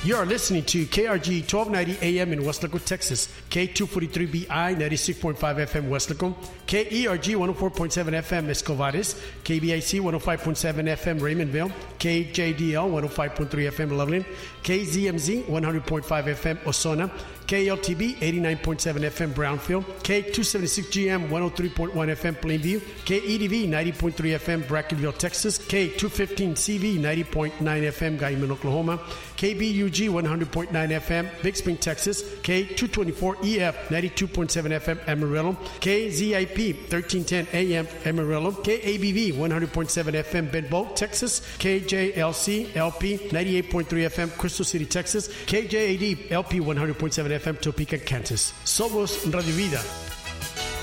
You are listening to KRG 1290 AM in Weslaco, Texas, K243BI 96.5 FM Weslaco, KERG 104.7 FM Escovares, KBIC 105.7 FM Raymondville, KJDL 105.3 FM Loveland, KZMZ 100.5 FM Osona, KLTB 89.7 FM Brownfield, K276GM 103.1 FM Plainview, KEDV 90.3 FM Brackenville, Texas, K215CV 90.9 FM Guyman, Oklahoma, KBUG 100.9 FM Big Spring, Texas, K224EF 92.7 FM Amarillo, KZIP 1310 AM Amarillo, KABV 100.7 FM Bedbolt, Texas, KJLC LP 98.3 FM Crystal City, Texas, KJAD LP 100.7 FM Topeka, Kansas. Somos Radio Vida.